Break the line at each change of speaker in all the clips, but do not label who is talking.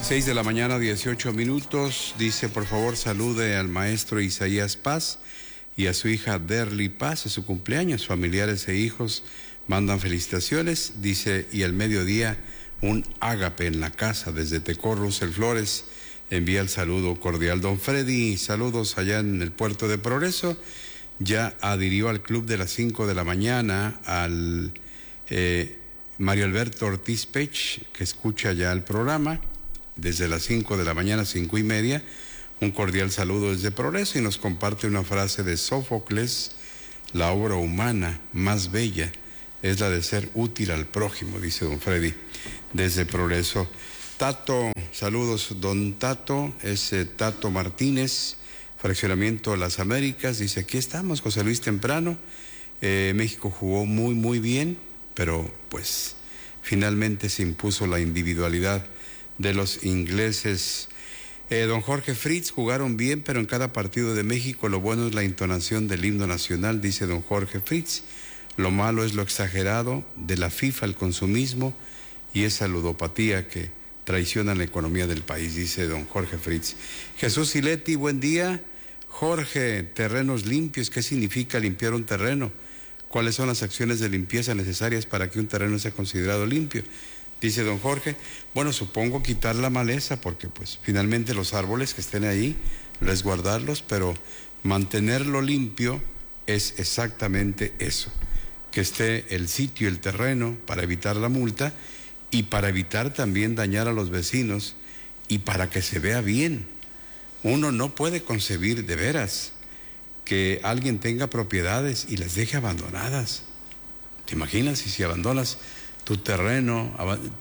6 de la mañana, 18 minutos. Dice, por favor, salude al maestro Isaías Paz y a su hija Derly Paz, es su cumpleaños. Familiares e hijos mandan felicitaciones. Dice, y al mediodía, un ágape en la casa desde Tecó. Russell Flores envía el saludo cordial. Don Freddy, saludos allá en el puerto de Progreso. Ya adhirió al club de las 5 de la mañana al Mario Alberto Ortiz Pech, que escucha ya el programa desde las 5 de la mañana, 5:30. Un cordial saludo desde Progreso, y nos comparte una frase de Sófocles: la obra humana más bella es la de ser útil al prójimo, dice don Freddy desde Progreso. Tato, saludos don Tato, es Tato Martínez, Fraccionamiento Las Américas. Dice, aquí estamos, José Luis, temprano. México jugó muy bien, pero pues finalmente se impuso la individualidad de los ingleses. Don Jorge Fritz, jugaron bien, pero en cada partido de México lo bueno es la entonación del himno nacional, dice don Jorge Fritz. Lo malo es lo exagerado de la FIFA, el consumismo y esa ludopatía que traiciona la economía del país, dice don Jorge Fritz. Jesús Sileti, buen día. Jorge, terrenos limpios, ¿qué significa limpiar un terreno? ¿Cuáles son las acciones de limpieza necesarias para que un terreno sea considerado limpio? Dice don Jorge, bueno, supongo quitar la maleza, porque pues finalmente los árboles que estén ahí, resguardarlos, pero mantenerlo limpio es exactamente eso, que esté el sitio, el terreno, para evitar la multa y para evitar también dañar a los vecinos y para que se vea bien. Uno no puede concebir de veras que alguien tenga propiedades y las deje abandonadas. ¿Te imaginas si abandonas tu terreno,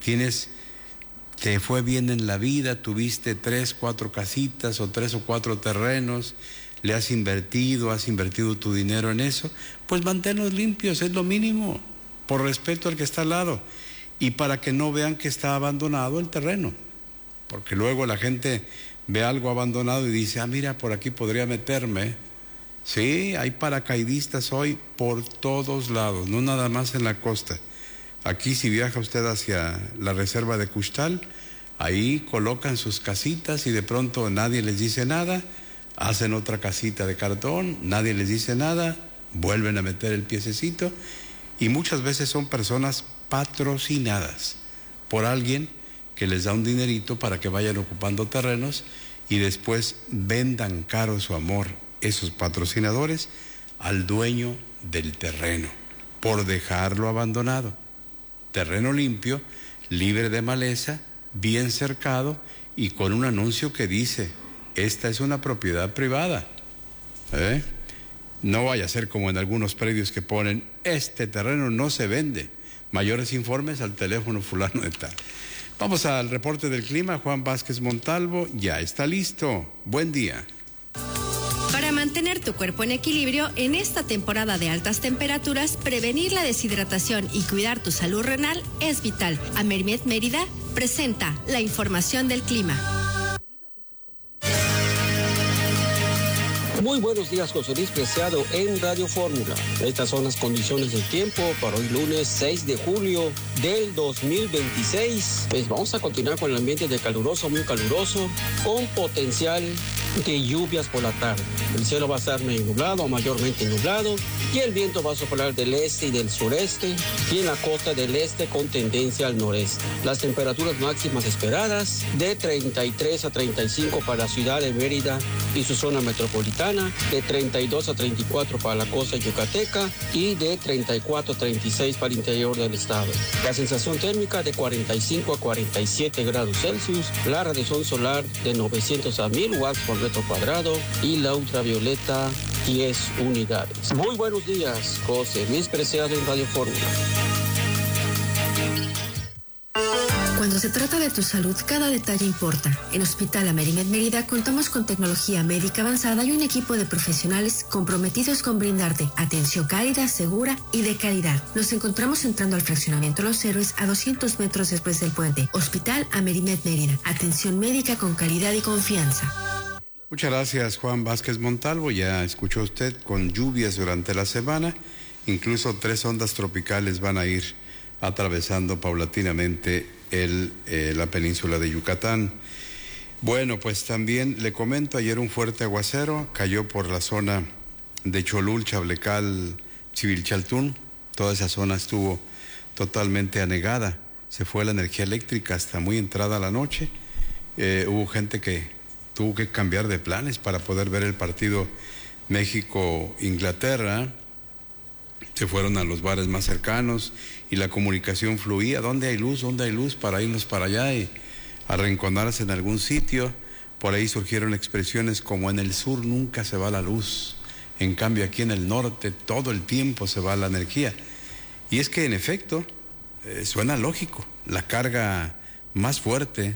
te fue bien en la vida, tuviste 3, 4 casitas o 3 o 4 terrenos, le has invertido tu dinero en eso? Pues manténlos limpios, es lo mínimo, por respeto al que está al lado y para que no vean que está abandonado el terreno, porque luego la gente ve algo abandonado y dice, mira, por aquí podría meterme. Sí, hay paracaidistas hoy por todos lados, no nada más en la costa. Aquí, si viaja usted hacia la reserva de Custal, ahí colocan sus casitas y de pronto nadie les dice nada, hacen otra casita de cartón, nadie les dice nada, vuelven a meter el piececito, y muchas veces son personas patrocinadas por alguien que les da un dinerito para que vayan ocupando terrenos y después vendan caro su amor, esos patrocinadores, al dueño del terreno, por dejarlo abandonado. Terreno limpio, libre de maleza, bien cercado y con un anuncio que dice, esta es una propiedad privada. No vaya a ser como en algunos predios que ponen, este terreno no se vende. Mayores informes al teléfono fulano de tal. Vamos al reporte del clima. Juan Vázquez Montalvo ya está listo. Buen día.
Para mantener tu cuerpo en equilibrio en esta temporada de altas temperaturas, prevenir la deshidratación y cuidar tu salud renal es vital. Amermet Mérida presenta la información del clima.
Muy buenos días, José Luis Preciado en Radio Fórmula. Estas son las condiciones del tiempo para hoy lunes 6 de julio del 2026. Pues vamos a continuar con el ambiente de caluroso, muy caluroso, con potencial de lluvias por la tarde. El cielo va a estar medio nublado o mayormente nublado y el viento va a soplar del este y del sureste y en la costa del este con tendencia al noreste. Las temperaturas máximas esperadas de 33 a 35 para la ciudad de Mérida y su zona metropolitana, de 32 a 34 para la costa yucateca y de 34 a 36 para el interior del estado. La sensación térmica de 45 a 47 grados Celsius, la radiación solar de 900 a 1000 watts por metro cuadrado y la ultravioleta 10 unidades. Muy buenos días, José Luis Preciado en Radio Fórmula.
Cuando se trata de tu salud, cada detalle importa. En Hospital Amerimed Mérida contamos con tecnología médica avanzada y un equipo de profesionales comprometidos con brindarte atención cálida, segura y de calidad. Nos encontramos entrando al fraccionamiento Los Héroes a 200 metros después del puente. Hospital Amerimed Mérida. Atención médica con calidad y confianza.
Muchas gracias, Juan Vázquez Montalvo. Ya escuchó usted, con lluvias durante la semana, incluso 3 ondas tropicales van a ir atravesando paulatinamente la península de Yucatán. Bueno, pues también le comento, ayer un fuerte aguacero cayó por la zona de Cholul, Chablecal, Chivilchaltún. Toda esa zona estuvo totalmente anegada. Se fue la energía eléctrica hasta muy entrada la noche. Hubo gente que tuvo que cambiar de planes para poder ver el partido México-Inglaterra. Se fueron a los bares más cercanos y la comunicación fluía. ¿Dónde hay luz? ¿Dónde hay luz? Para irnos para allá y arrinconarse en algún sitio. Por ahí surgieron expresiones como: en el sur nunca se va la luz, en cambio aquí en el norte todo el tiempo se va la energía. Y es que en efecto suena lógico. La carga más fuerte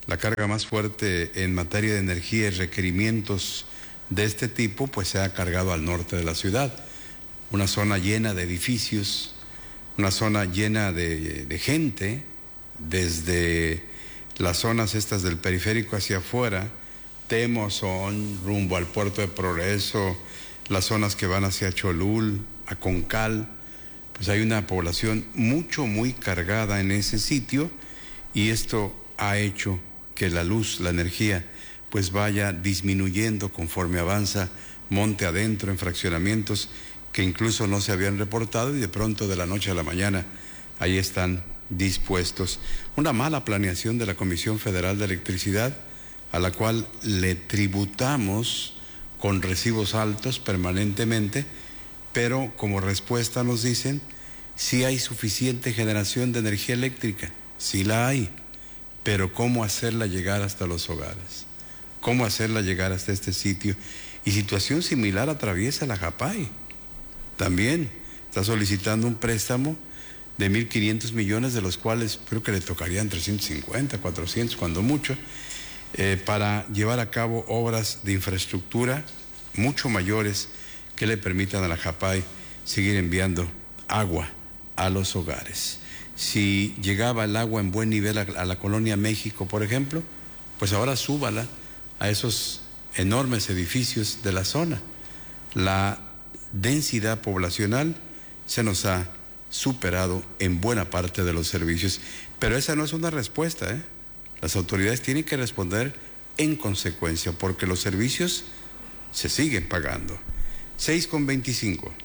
en materia de energía y requerimientos de este tipo pues se ha cargado al norte de la ciudad, una zona llena de edificios, una zona llena de gente, desde las zonas estas del periférico hacia afuera, Temozón, rumbo al Puerto de Progreso, las zonas que van hacia Cholul, a Concal, pues hay una población muy cargada en ese sitio, y esto ha hecho que la luz, la energía, pues vaya disminuyendo conforme avanza monte adentro en fraccionamientos que incluso no se habían reportado, y de pronto de la noche a la mañana ahí están dispuestos. Una mala planeación de la Comisión Federal de Electricidad, a la cual le tributamos con recibos altos permanentemente, pero como respuesta nos dicen: sí hay suficiente generación de energía eléctrica, sí la hay, pero ¿cómo hacerla llegar hasta los hogares? ¿Cómo hacerla llegar hasta este sitio? Y situación similar atraviesa la Japay. También está solicitando un préstamo de 1.500 millones, de los cuales creo que le tocarían 350, 400, cuando mucho, para llevar a cabo obras de infraestructura mucho mayores que le permitan a la Japay seguir enviando agua a los hogares. Si llegaba el agua en buen nivel a la colonia México, por ejemplo, pues ahora súbala a esos enormes edificios de la zona. La densidad poblacional se nos ha superado en buena parte de los servicios, pero esa no es una respuesta, ¿eh? Las autoridades tienen que responder en consecuencia, porque los servicios se siguen pagando. 6:25.